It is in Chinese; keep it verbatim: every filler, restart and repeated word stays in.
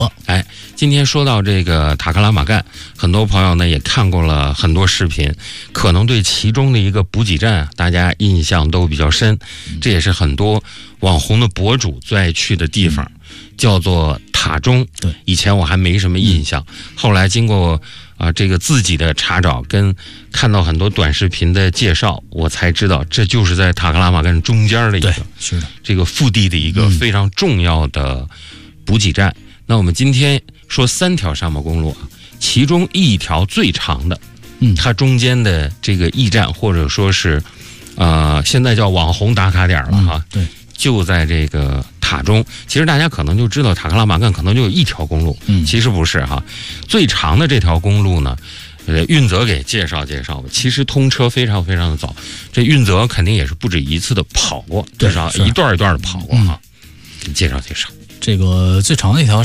哎，今天说到这个塔克拉玛干，很多朋友呢也看过了很多视频，可能对其中的一个补给站啊，大家印象都比较深。这也是很多网红的博主最爱去的地方，叫做塔中。 对， 以前我还没什么印象，后来经过啊、呃、这个自己的查找，跟看到很多短视频的介绍，我才知道这就是在塔克拉玛干中间的一个， 是的， 这个腹地的一个非常重要的补给站。嗯、那我们今天说三条沙漠公路啊，其中一条最长的， 嗯， 它中间的这个驿站或者说是，呃，现在叫网红打卡点了哈， 嗯、对， 就在这个塔中。其实大家可能就知道塔克拉玛干可能就有一条公路， 嗯， 其实不是哈，最长的这条公路呢，呃，运泽给介绍介绍吧。其实通车非常非常的早，这运泽肯定也是不止一次的跑过，至少一段一段的跑过哈。嗯、介绍介绍。 这个最长的一条